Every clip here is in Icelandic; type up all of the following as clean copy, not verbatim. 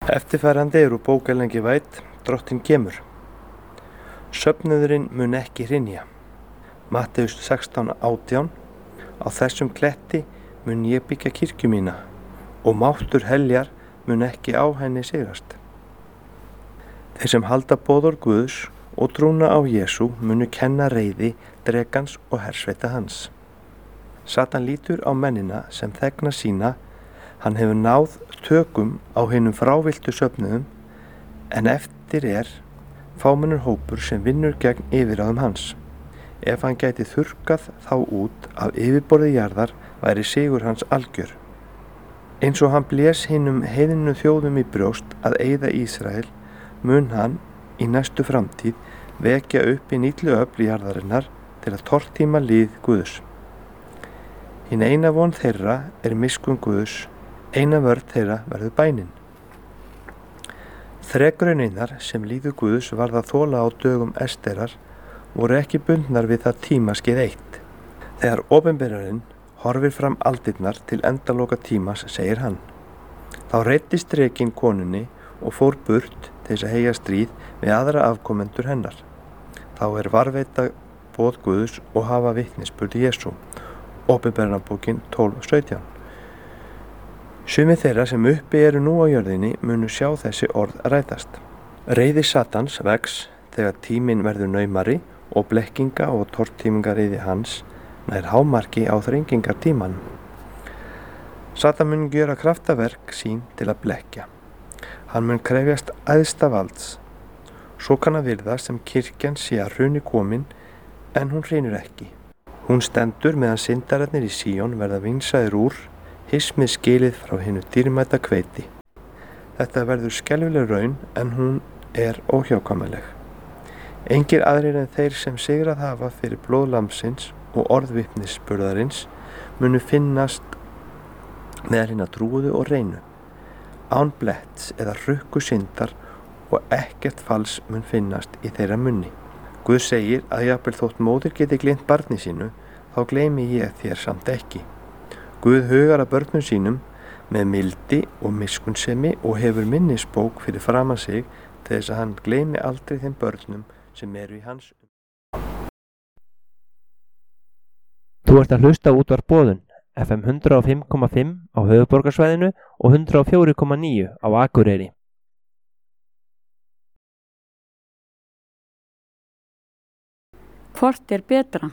Eftirfarandi úr bók Ellen G. White, Drottinn kemur. Söfnuðurinn mun ekki hrynja. Matteus 16:18. Á þessum kletti mun ég byggja kirkju mína og máttur heljar mun ekki á henni sigrast. Þeir sem halda boðorð Guðs og trúna á Jesú munu kenna reiði drekans og hersveita hans. Satan lítur á mennina sem þegna sína. Hann hefur náð tökum á hinum frávilltu söfnuðum, en eftir fámennur hópur sem vinnur gegn yfirráðum hans. Ef hann gæti þurrkað þá út af yfirborði jarðar væri sigur hans algjör. Eins og hann blés hinum heiðinu þjóðum í brjóst að eyða Ísrael, mun hann í næstu framtíð vekja upp í nýtlu öfl jarðarinnar til að tortíma lið Guðs. Hin eina von þeirra miskunn Guðs, eina vörn þeirra verður bænin. Þrekrauninnar sem líður Guðs varð að þola á dögum Esterar voru ekki bundnar við það tímaskeið eitt. Þegar opinberarinn horfir fram aldirnar til endaloka tímas, segir hann. Þá reiddist drekinn konunni og fór burt til þess að heyja stríð við aðra afkomendur hennar. Þá varveita boð Guðs og hafa vitnisburð Jesú. Opinberarbókin 12:17. Sumir þeirra sem uppi eru nú á jörðinni munu sjá þessi orð rætast. Reiði Satans vex þegar tíminn verður naumari og blekkinga og tortímingareiði hans nær hámarki á þrengingartímanum. Satan mun gjöra kraftaverk sín til að blekkja. Hann mun krefjast æðsta valds. Svo kann að virðast sem kirkjan sé að hruni komin, en hún hrynur ekki. Hún stendur meðan syndararnir í Síón verða vinsaðir úr, hismið skilið frá hinu dýrmæta hveiti. Þetta verður skelfileg raun, en hún óhjákvæmileg. Engir aðrir en þeir sem sigrað hafa fyrir blóð lambsins og orðvitnisburðarins munu finnast meðal hinna trúuðu og reinu. Án bletts eða hrukku syndar og ekkert fals mun finnast í þeirra munni. Guð segir að jafnvel þótt móðir geti gleymt barni sínu, þá gleymi ég þér samt ekki. Guð hugar að börnum sínum með mildi og miskunnsemi og hefur minnisbók fyrir framan sig til þess að hann gleymi aldrei þeim börnum sem eru í hans. Þú ert að hlusta á útvarp Boðun, FM 105,5 á höfuðborgarsvæðinu og 104,9 á Akureyri. Hvort betra?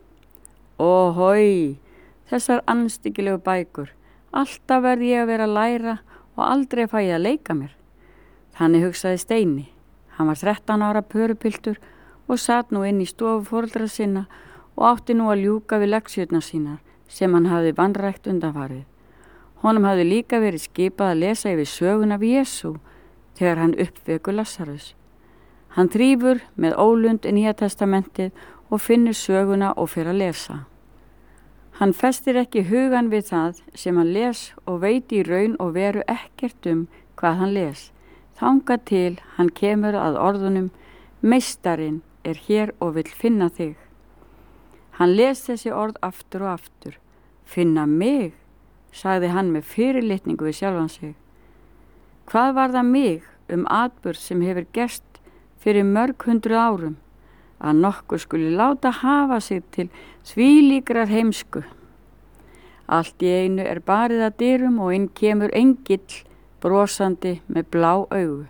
Óhói, þessar anstyggilegu bækur. Alltaf verð ég að vera að læra og aldrei fæ ég að leika mér. Þannig hugsaði Steini. Hann var 13 ára pörupiltur og sat nú inn í stofu foreldra sinna og átti nú að ljúka við leksjurnar sínar sem hann hafði vanrækt undanfarið. Honum hafði líka verið skipað að lesa yfir sögun af Jesú þegar hann uppvekur Lasarus. Hann þrífur með ólund í Nýja testamentið og finnur söguna og fer að lesa. Hann festir ekki hugan við það sem hann les og veit í raun og veru ekkert hvað hann les. Þangað til hann kemur að orðunum: Meistarinn hér og vill finna þig. Hann les þessi orð aftur og aftur. Finna mig, sagði hann með fyrirlitningu við sjálfan sig. Hvað var það mig atburð sem hefur gerst fyrir mörg 100 árum, að nokkur skuli láta hafa sig til þvílíkrar heimsku? Allt í einu barið að dyrum og inn kemur engill brosandi með blá augu.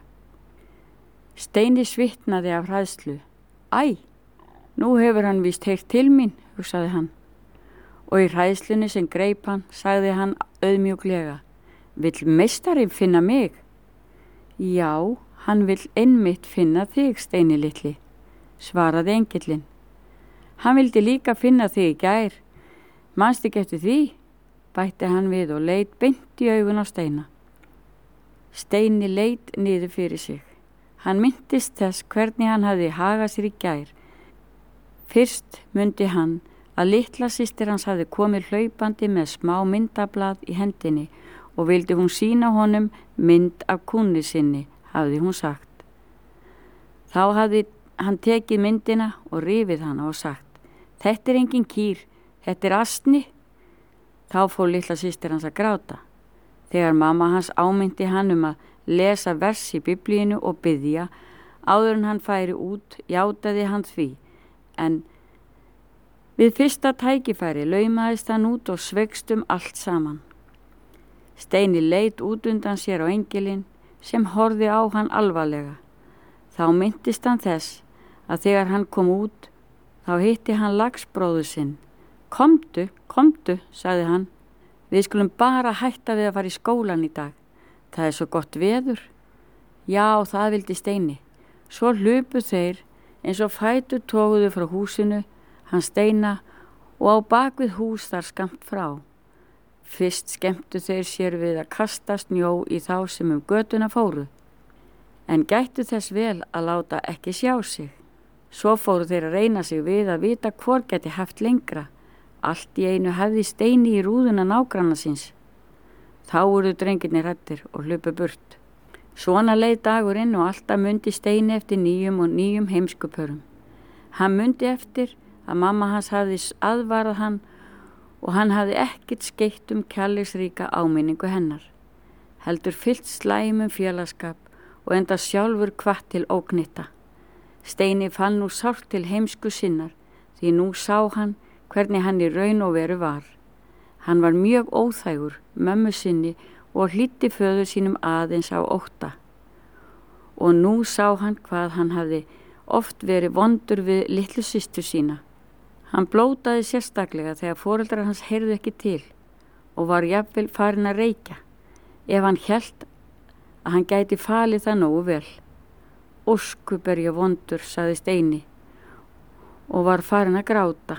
Steini svitnaði af hræðslu. Æ, nú hefur hann víst heyrt til mín, hugsaði hann. Og í hræðslunni sem greip hann, sagði hann auðmjúklega: Vill meistarinn finna mig? Já, hann vill einmitt finna þig, Steini litli, svaraði engillinn. Hann vildi líka finna þig í gær. Manstu ekki eftir því? Bætti hann við og leit beint í augun á Steina. Steini leit niður fyrir sig. Hann minntist þess hvernig hann hafði hagað sér í gær. Fyrst mundi hann að litla systir hans hafði komið hlaupandi með smá myndablað í hendinni og vildi hún sýna honum mynd af kúnni sinni, hafði hún sagt. Þá hafði hann tekið myndina og rifið hana og sagt: Þetta engin kýr, þetta asni. Þá fór litla systir hans að gráta. Þegar mamma hans ámynti hann að lesa vers í Biblíinu og biðja. Áður en hann færi út, játaði hann því, en við fyrsta tækifæri laumaðist hann út og sveikst allt saman. Steini leit út undan sér á engilinn sem horfði á hann alvarlega. Þá minntist hann þess að þegar hann kom út, þá hitti hann lagsbróður sinn. Komdu, sagði hann. Við skulum bara hætta við að fara í skólan í dag. Það svo gott veður. Já, það vildi Steini. Svo hlupu þeir eins og fætur toguðu frá húsinu, hann Steina, og á bakvið hús þar skammt frá. Fyrst skemmtu þeir sér við að kasta snjó í þá sem götuna fóru, en gættu þess vel að láta ekki sjá sig. Svo fóru þeir að reyna sig við að vita hvor gæti haft lengra. Allt í einu hefði Steini í rúðuna nágranna síns. Þá voru drengirnir hræddir og hlupu burt. Svona leið dagurinn og alltaf mundi Steini eftir nýjum og nýjum heimskupörum. Hann mundi eftir að mamma hans hafði aðvarað hann og hann hafði ekkert skeytt kærleiksríka áminningu hennar. Heldur fyllt slæmum félagsskap og enda sjálfur hvatt til óknytta. Steini fann nú sárt til heimsku sinnar því nú sá hann hvernig hann í raun og veru var. Hann var mjög óþægur mömmu sinni og hlýddi föður sínum aðeins á ótta. Og nú sá hann hvað hann hafði oft verið vondur við litlu systur sína. Hann blótaði sérstaklega þegar foreldrar hans heyrðu ekki til og var jafnvel farinn að reykja, ef hann hélt að hann gæti falið það nógu vel. Óskup ég vondur, sagði Steini og var farinn að gráta.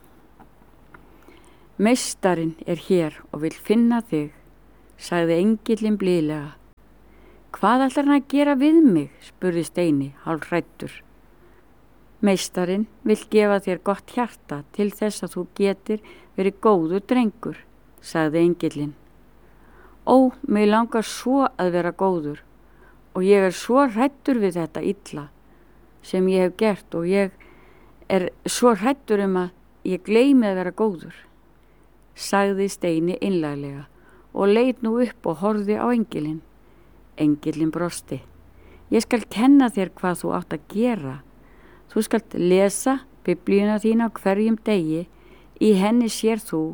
Meistarinn hér og vill finna þig, sagði engillinn blíðlega. Hvað ætlar hann að gera við mig, spurði Steini, hálfhræddur. Meistarinn vill gefa þér gott hjarta til þess að þú getir verið góður drengur, sagði engillinn. Ó, mig langar svo að vera góður og ég svo hræddur við þetta illa sem ég hef gert og ég svo hræddur að ég gleymi að vera góður, sagði Steini einlæglega og leit nú upp og horfði á engilinn. Engillinn brosti. Ég skal kenna þér hvað þú átt að gera. Þú skalt lesa Biblíuna þína á hverjum degi, í henni sér þú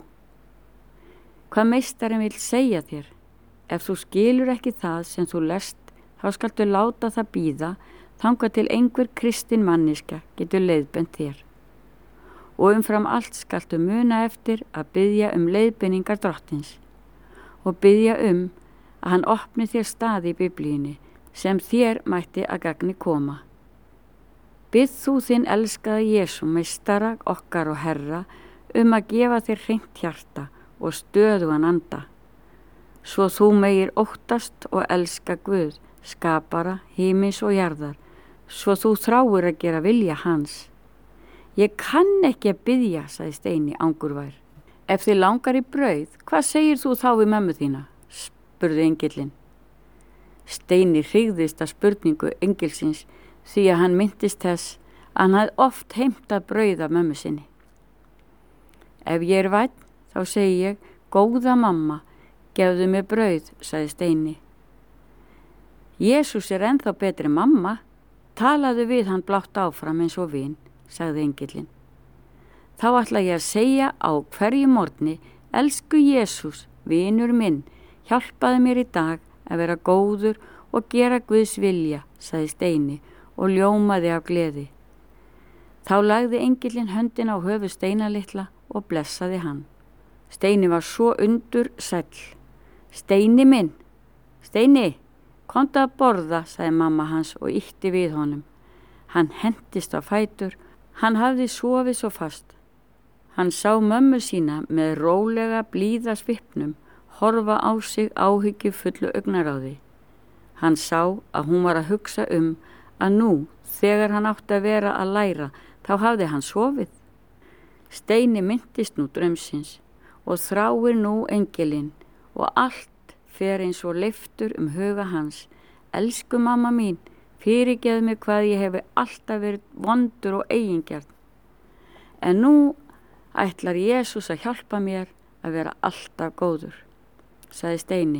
hvað meistarinn vill segja þér. Ef þú skilur ekki það sem þú lest, þá skaltu láta það bíða þangað til einhver kristin manniska getur leiðbent þér. Og umfram allt skaltu muna eftir að biðja leiðbeiningar drottins og biðja að hann opni þér stað í Biblíunni sem þér mætti að gagni koma. Bið þú þinn elskaða Jesú, meistara okkar og Herra, að gefa þér hreint hjarta og stöðugan anda, svo þú megir óttast og elska Guð, skapara, himins og jarðar, svo þú þráir að gera vilja hans. Ég kann ekki að biðja, sagði Steini angurvær. Ef þið langar í brauð, hvað segir þú þá við mömmu þína? Spurði engillinn. Steini hryggðist að spurningu engilsins því að hann minntist þess að hann hafði oft heimtað brauð af mömmu sinni. Ef ég vænn, þá segi ég, góða mamma, gefðu mér brauð, sagði Steini. Jesús ennþá betri mamma, talaðu við hann blátt áfram eins og vin, sagði engillinn. Þá ætla ég að segja á hverju morgni, elsku Jesús, vinur minn, hjálpaðu mér í dag að vera góður og gera Guðs vilja, sagði Steini og ljómaði af gleði. Þá lagði engillinn höndin á höfuð Steina litla og blessaði hann. Steini var svo undur sæll. Steini minn, Steini, komdu að borða, sagði mamma hans og ýtti við honum. Hann hentist á fætur, hann hafði sofið svo fast. Hann sá mömmu sína með rólega blíða svipnum horfa á sig áhyggjufullu augnaráði. Hann sá að hún var að hugsa að nú, þegar hann átti að vera að læra, þá hafði hann sofið. Steini minntist nú draumsins og þráir nú engilinn og allt fer eins og leiftur huga hans. Elsku mamma mín, fyrirgefðu mig hvað ég hefi alltaf verið vondur og eigingjarn. En nú ætlar Jesús að hjálpa mér að vera alltaf góður, sagði Steini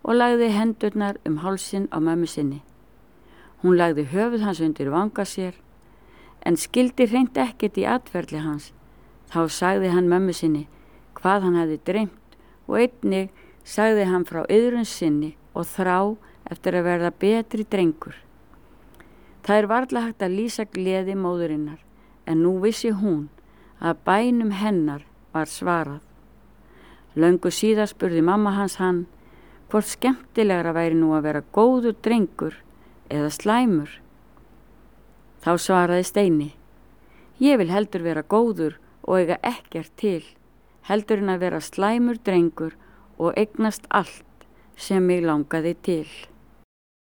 og lagði hendurnar hálsinn á mömmu sinni. Hún lagði höfuð hans undir vanga sér, en skildi hreint ekkert í atferli hans. Þá sagði hann mömmu sinni hvað hann hefði dreymt og einnig sagði hann frá iðrun sinni og þrá eftir að verða betri drengur. Það varla hægt að lýsa gleði móðurinnar, en nú vissi hún að bænum hennar var svarað. Löngu síðar spurði mamma hans hann hvort skemmtilegra væri nú að vera góður drengur eða slæmur. Þá svaraði Steini: ég vil heldur vera góður og eiga ekkert til, heldur en að vera slæmur drengur og eignast allt sem mig langaði til.